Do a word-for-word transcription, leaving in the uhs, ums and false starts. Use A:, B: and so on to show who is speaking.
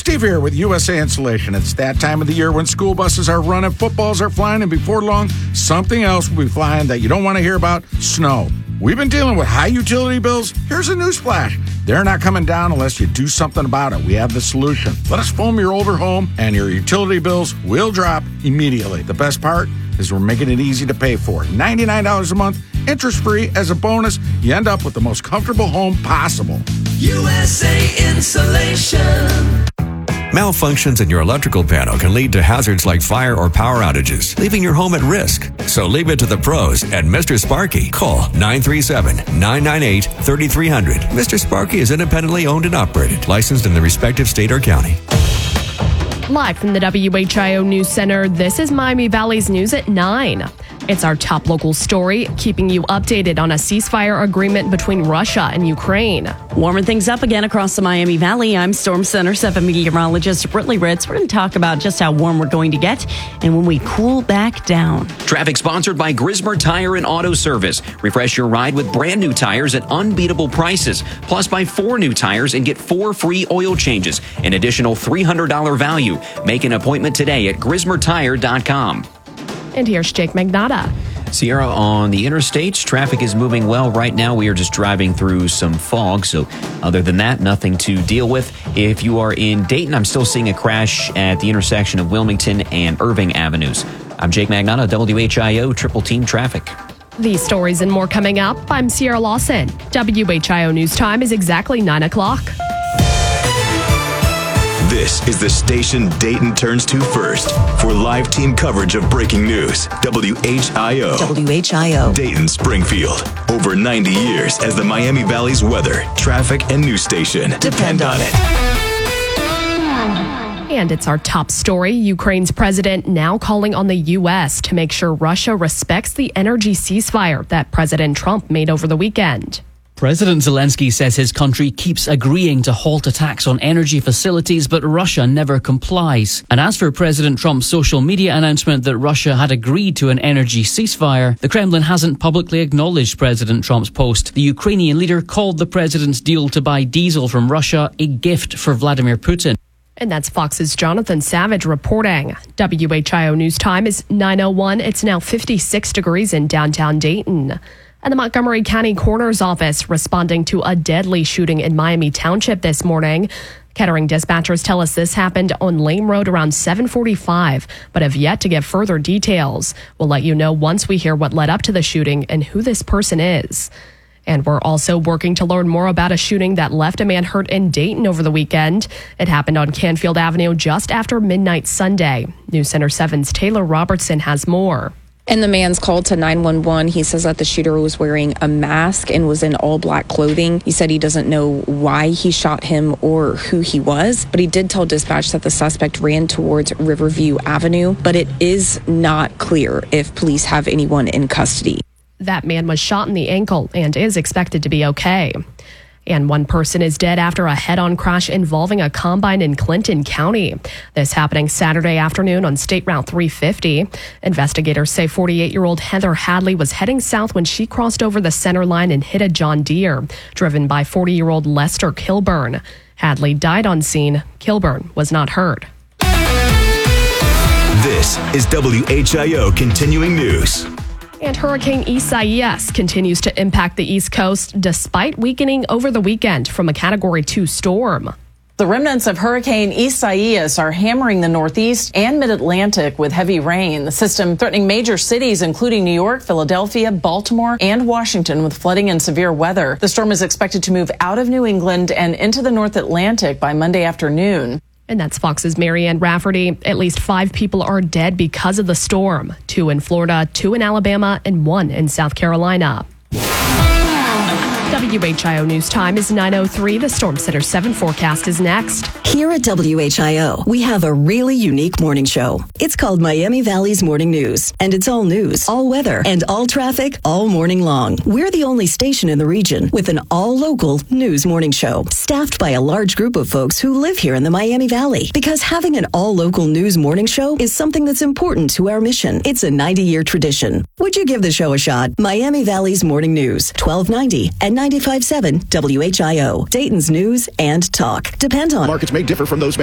A: Steve here with U S A Insulation. It's that time of the year when school buses are running, footballs are flying, and before long, something else will be flying that you don't want to hear about: snow. We've been dealing with high utility bills. Here's a newsflash: they're not coming down unless you do something about it. We have the solution. Let us foam your older home, and your utility bills will drop immediately. The best part is we're making it easy to pay for. ninety-nine dollars a month, interest-free. As a bonus, you end up with the most comfortable home possible.
B: U S A Insulation.
C: Malfunctions in your electrical panel can lead to hazards like fire or power outages, leaving your home at risk. So leave it to the pros at Mister Sparky. Call nine three seven, nine nine eight, three three zero zero. Mister Sparky is independently owned and operated, licensed in the respective state or county.
D: Live from the W H I O News Center, this is Miami Valley's News at nine. It's our top local story, keeping you updated on a ceasefire agreement between Russia and Ukraine.
E: Warming things up again across the Miami Valley. I'm Storm Center seven meteorologist Britley Ritz. We're going to talk about just how warm we're going to get and when we cool back down.
F: Traffic sponsored by Grismer Tire and Auto Service. Refresh your ride with brand new tires at unbeatable prices. Plus, buy four new tires and get four free oil changes. An additional three hundred dollars value. Make an appointment today at grismer tire dot com.
D: And here's Jake Magnotta.
F: Sierra, on the interstates, traffic is moving well right now. We are just driving through some fog, so other than that, nothing to deal with. If you are in Dayton, I'm still seeing a crash at the intersection of Wilmington and Irving Avenues. I'm Jake Magnotta, W H I O Triple Team Traffic.
D: These stories and more coming up. I'm Sierra Lawson. W H I O News Time is exactly nine o'clock.
G: This is the station Dayton turns to first for live team coverage of breaking news. W H I O.
H: W H I O.
G: Dayton, Springfield. Over ninety years as the Miami Valley's weather, traffic, and news station. Depend on it.
D: And it's our top story. Ukraine's president now calling on the U S to make sure Russia respects the energy ceasefire that President Trump made over the weekend.
I: President Zelensky says his country keeps agreeing to halt attacks on energy facilities, but Russia never complies. And as for President Trump's social media announcement that Russia had agreed to an energy ceasefire, the Kremlin hasn't publicly acknowledged President Trump's post. The Ukrainian leader called the president's deal to buy diesel from Russia a gift for Vladimir Putin.
D: And that's Fox's Jonathan Savage reporting. W H I O News Time is nine oh one. It's now fifty-six degrees in downtown Dayton. And the Montgomery County Coroner's Office responding to a deadly shooting in Miami Township this morning. Kettering dispatchers tell us this happened on Lane Road around seven forty-five, but have yet to give further details. We'll let you know once we hear what led up to the shooting and who this person is. And we're also working to learn more about a shooting that left a man hurt in Dayton over the weekend. It happened on Canfield Avenue just after midnight Sunday. News Center seven's Taylor Robertson has more.
J: And the man's called to nine one one. He says that the shooter was wearing a mask and was in all black clothing. He said he doesn't know why he shot him or who he was, but he did tell dispatch that the suspect ran towards Riverview Avenue, but it is not clear if police have anyone in custody.
D: That man was shot in the ankle and is expected to be okay. And one person is dead after a head-on crash involving a combine in Clinton County. This happening Saturday afternoon on State Route three fifty. Investigators say forty-eight-year-old Heather Hadley was heading south when she crossed over the center line and hit a John Deere, driven by forty-year-old Lester Kilburn. Hadley died on scene. Kilburn was not hurt.
G: This is W H I O Continuing News.
D: And Hurricane Isaias continues to impact the East Coast despite weakening over the weekend from a Category two storm.
K: The remnants of Hurricane Isaias are hammering the Northeast and Mid-Atlantic with heavy rain. The system threatening major cities, including New York, Philadelphia, Baltimore, and Washington, with flooding and severe weather. The storm is expected to move out of New England and into the North Atlantic by Monday afternoon.
D: And that's Fox's Marianne Rafferty. At least five people are dead because of the storm. Two in Florida, two in Alabama, and one in South Carolina. W H I O News Time is nine oh three. The Storm Center seven forecast is next.
H: Here at W H I O, we have a really unique morning show. It's called Miami Valley's Morning News, and it's all news, all weather, and all traffic all morning long. We're the only station in the region with an all-local news morning show, staffed by a large group of folks who live here in the Miami Valley. Because having an all-local news morning show is something that's important to our mission. It's a ninety-year tradition. Would you give the show a shot? Miami Valley's Morning News, twelve ninety and ninety-five point seven W H I O, Dayton's news and talk. Depend on
L: markets may differ from those